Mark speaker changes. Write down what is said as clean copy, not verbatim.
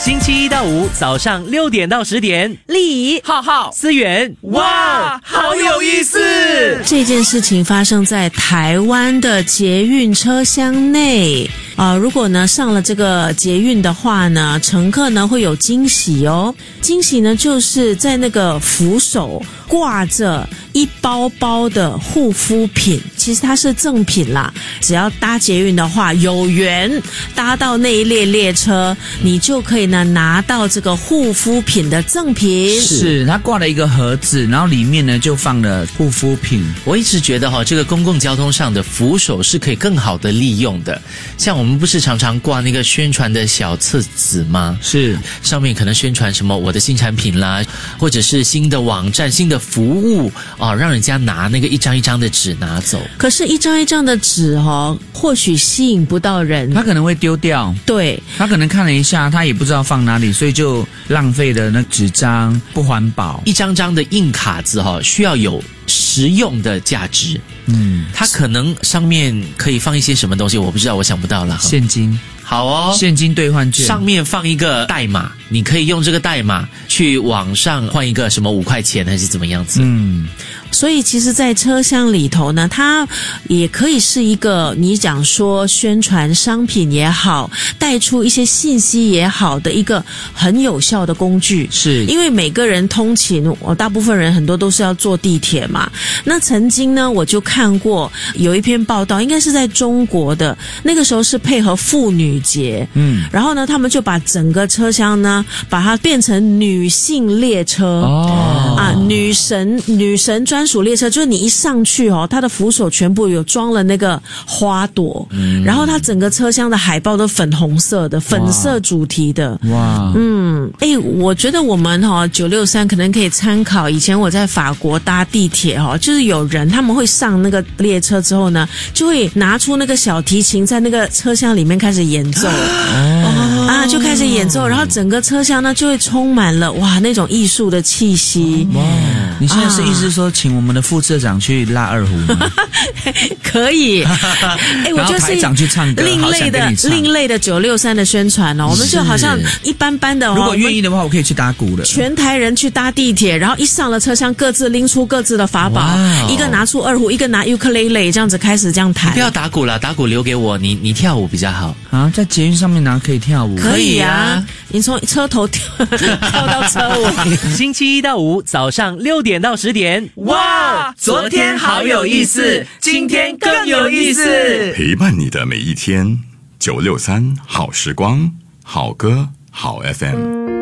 Speaker 1: 星期一到五早上6点到10点，
Speaker 2: 丽
Speaker 3: 浩浩
Speaker 1: 思源，
Speaker 3: 哇，好有意思！
Speaker 2: 这件事情发生在台湾的捷运车厢内如果呢上了这个捷运的话呢，乘客呢会有惊喜哦。惊喜呢就是在那个扶手挂着一包包的护肤品，其实它是赠品啦。只要搭捷运的话，有缘搭到那一列列车，你就可以呢拿到这个护肤品的赠品。
Speaker 3: 是，它挂了一个盒子，然后里面呢就放了护肤品。
Speaker 1: 我一直觉得这个公共交通上的扶手是可以更好的利用的。像我们不是常常挂那个宣传的小册子吗？
Speaker 3: 是，
Speaker 1: 上面可能宣传什么我的新产品啦，或者是新的网站、新的服务让人家拿那个一张一张的纸拿走。
Speaker 2: 可是一张一张的纸或许吸引不到人，
Speaker 3: 他可能会丢掉。
Speaker 2: 对，
Speaker 3: 他可能看了一下，他也不知道放哪里，所以就浪费了那纸张，不环保。
Speaker 1: 一张张的硬卡子需要有实用的价值。它可能上面可以放一些什么东西，我不知道，我想不到了。
Speaker 3: 现金。
Speaker 1: 好哦，
Speaker 3: 现金兑换券
Speaker 1: 上面放一个代码，你可以用这个代码去网上换一个什么5块钱还是怎么样子。
Speaker 2: 所以其实在车厢里头呢，它也可以是一个你讲说宣传商品也好，带出一些信息也好的一个很有效的工具。
Speaker 3: 是，
Speaker 2: 因为每个人通勤，大部分人很多都是要坐地铁嘛。那曾经呢，我就看过有一篇报道，应该是在中国的，那个时候是配合妇女节，然后呢，他们就把整个车厢呢，把它变成女性列车。女神专属列车，就是你一上去它的扶手全部有装了那个花朵，然后它整个车厢的海报都粉红色的，粉色主题的。
Speaker 3: 哇，
Speaker 2: 我觉得我们963可能可以参考以前我在法国搭地铁就是有人他们会上那个列车之后呢，就会拿出那个小提琴在那个车厢里面开始演奏。就开始演奏，然后整个车厢呢就会充满了那种艺术的气息。
Speaker 3: 你现在是意思说请我们的副社长去拉二胡吗？
Speaker 2: 可以。我就是
Speaker 3: 台长去唱歌，
Speaker 2: 另类的963的宣传我们就好像一般般的
Speaker 3: 如果愿意的话，我可以去打鼓了。
Speaker 2: 全台人去搭地铁，然后一上了车厢，各自拎出各自的法宝，一个拿出二胡，一个拿 ukulele， 这样子开始这样弹。
Speaker 1: 不要打鼓了，打鼓留给我，你跳舞比较好
Speaker 3: 啊。在捷运上面可以跳舞？
Speaker 2: 可以啊，你从车头跳到车尾。
Speaker 1: 星期一到五早上6点到10点，
Speaker 3: 哇，昨天好有意思，今天更有意思，
Speaker 4: 陪伴你的每一天。963好时光，好歌好 FM。